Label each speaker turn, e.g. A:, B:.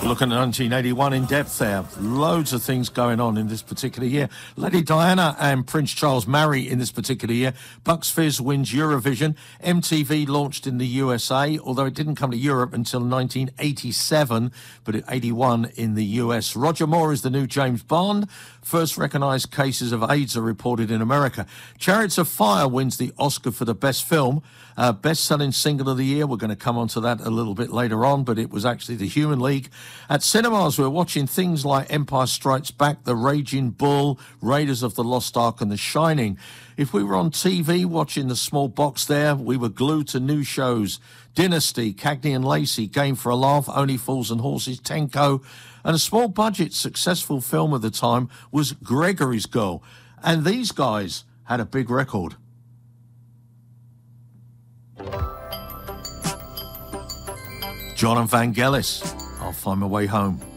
A: Looking at 1981 in depth there. Loads of things going on in this particular year. Lady Diana and Prince Charles marry in this particular year. Bucks Fizz wins Eurovision. MTV launched in the USA, although it didn't come to Europe until 1987, but 81 in the US. Roger Moore is the new James Bond. First recognised cases of AIDS are reported in America. Chariots of Fire wins the Oscar for the best film. Best-selling single of the year. We're going to come on to that a little bit later on, but it was actually The Human League. At cinemas, we're watching things like Empire Strikes Back, The Raging Bull, Raiders of the Lost Ark, and The Shining. If we were on TV watching the small box there, we were glued to new shows. Dynasty, Cagney and Lacey, Game for a Laugh, Only Fools and Horses, Tenko. And a small-budget, successful film of the time was Gregory's Girl. And these guys had a big record. John and Vangelis, I'll Find My Way Home.